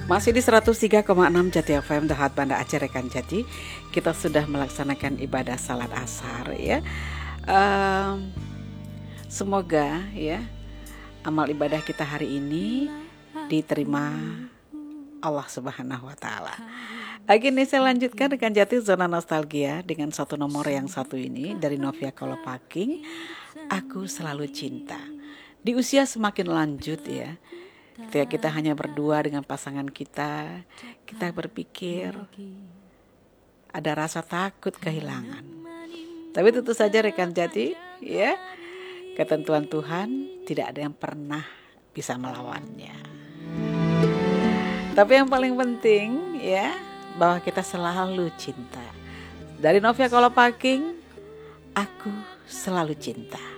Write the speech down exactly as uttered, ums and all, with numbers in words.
Masih di seratus tiga koma enam Jati F M, The Hot Banda Aceh Rekan Jati. Kita sudah melaksanakan ibadah salat asar ya. um, Semoga ya amal ibadah kita hari ini diterima Allah Subhanahu wa Ta'ala. Lagi nih saya lanjutkan Rekan Jati Zona Nostalgia dengan satu nomor yang satu ini dari Novia Kolopaking, Aku Selalu Cinta. Di usia semakin lanjut ya, ketika kita hanya berdua dengan pasangan kita, kita berpikir ada rasa takut kehilangan. Tapi tentu saja Rekan Jati ya, ketentuan Tuhan tidak ada yang pernah bisa melawannya. Tapi yang paling penting ya, bahwa kita selalu cinta. Dari Novia Kolopaking, Aku Selalu Cinta.